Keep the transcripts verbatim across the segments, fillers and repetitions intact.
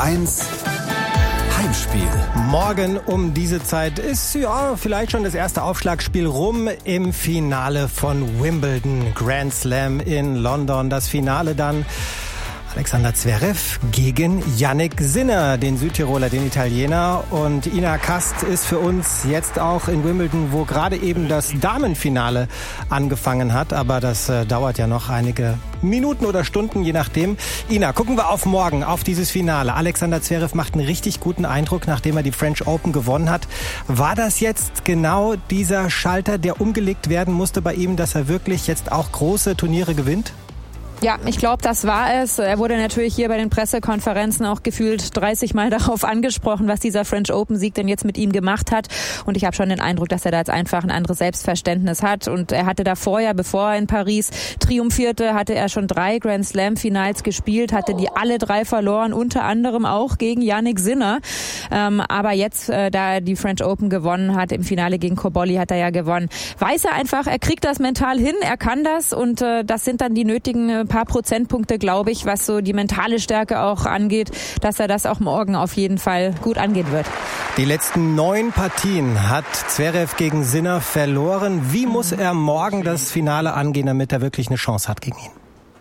eins Heimspiel. Morgen um diese Zeit ist ja vielleicht schon das erste Aufschlagspiel rum im Finale von Wimbledon Grand Slam in London. Das Finale dann Alexander Zverev gegen Jannik Sinner, den Südtiroler, den Italiener. Und Ina Kast ist für uns jetzt auch in Wimbledon, wo gerade eben das Damenfinale angefangen hat. Aber das äh, dauert ja noch einige Minuten oder Stunden, je nachdem. Ina, gucken wir auf morgen, auf dieses Finale. Alexander Zverev macht einen richtig guten Eindruck, nachdem er die French Open gewonnen hat. War das jetzt genau dieser Schalter, der umgelegt werden musste bei ihm, dass er wirklich jetzt auch große Turniere gewinnt? Ja, ich glaube, das war es. Er wurde natürlich hier bei den Pressekonferenzen auch gefühlt dreißig Mal darauf angesprochen, was dieser French Open-Sieg denn jetzt mit ihm gemacht hat. Und ich habe schon den Eindruck, dass er da jetzt einfach ein anderes Selbstverständnis hat. Und er hatte da vorher, bevor er in Paris triumphierte, hatte er schon drei Grand Slam-Finals gespielt, hatte die alle drei verloren, unter anderem auch gegen Jannik Sinner. Ähm, aber jetzt, äh, da er die French Open gewonnen hat, im Finale gegen Cobolli hat er ja gewonnen, weiß er einfach, er kriegt das mental hin, er kann das. Und äh, das sind dann die nötigen äh, paar Prozentpunkte, glaube ich, was so die mentale Stärke auch angeht, dass er das auch morgen auf jeden Fall gut angehen wird. Die letzten neun Partien hat Zverev gegen Sinner verloren. Wie muss er morgen das Finale angehen, damit er wirklich eine Chance hat gegen ihn?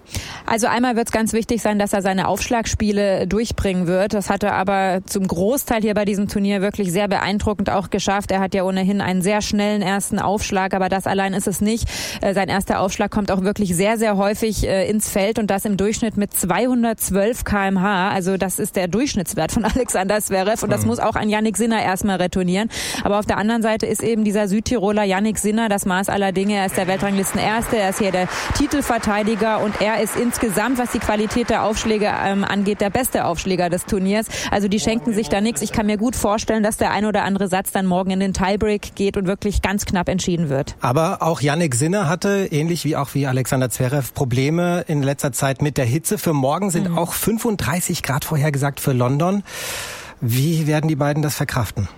Also einmal wird es ganz wichtig sein, dass er seine Aufschlagspiele durchbringen wird. Das hat er aber zum Großteil hier bei diesem Turnier wirklich sehr beeindruckend auch geschafft. Er hat ja ohnehin einen sehr schnellen ersten Aufschlag, aber das allein ist es nicht. Äh, sein erster Aufschlag kommt auch wirklich sehr, sehr häufig äh, ins Feld und das im Durchschnitt mit zweihundertzwölf Kilometer pro Stunde. Also das ist der Durchschnittswert von Alexander Zverev und das mhm. muss auch ein Jannik Sinner erstmal retournieren. Aber auf der anderen Seite ist eben dieser Südtiroler Jannik Sinner das Maß aller Dinge. Er ist der Weltranglistenerste, er ist hier der Titelverteidiger und er ist insgesamt, was die Qualität der Aufschläge ähm, angeht, der beste Aufschläger des Turniers. Also die schenken sich da nichts. Ich kann mir gut vorstellen, dass der ein oder andere Satz dann morgen in den Tiebreak geht und wirklich ganz knapp entschieden wird. Aber auch Jannik Sinner hatte, ähnlich wie auch wie Alexander Zverev, Probleme in letzter Zeit mit der Hitze. Für morgen sind mhm. auch fünfunddreißig Grad vorhergesagt für London. Wie werden die beiden das verkraften?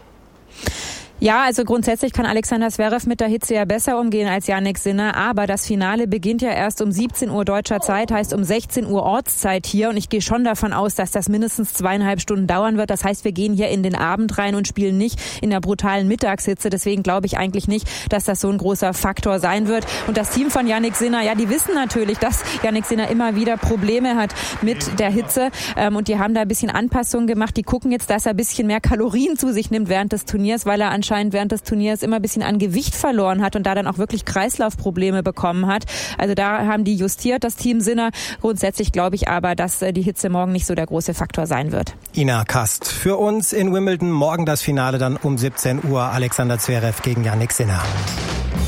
Ja, also grundsätzlich kann Alexander Zverev mit der Hitze ja besser umgehen als Jannik Sinner, aber das Finale beginnt ja erst um siebzehn Uhr deutscher Zeit, heißt um sechzehn Uhr Ortszeit hier und ich gehe schon davon aus, dass das mindestens zweieinhalb Stunden dauern wird. Das heißt, wir gehen hier in den Abend rein und spielen nicht in der brutalen Mittagshitze, deswegen glaube ich eigentlich nicht, dass das so ein großer Faktor sein wird. Und das Team von Jannik Sinner, ja, die wissen natürlich, dass Jannik Sinner immer wieder Probleme hat mit der Hitze und die haben da ein bisschen Anpassungen gemacht. Die gucken jetzt, dass er ein bisschen mehr Kalorien zu sich nimmt während des Turniers, weil er anscheinend anscheinend während des Turniers immer ein bisschen an Gewicht verloren hat und da dann auch wirklich Kreislaufprobleme bekommen hat. Also da haben die justiert, das Team Sinner. Grundsätzlich glaube ich aber, dass die Hitze morgen nicht so der große Faktor sein wird. Ina Kast für uns in Wimbledon. Morgen das Finale dann um siebzehn Uhr. Alexander Zverev gegen Jannik Sinner.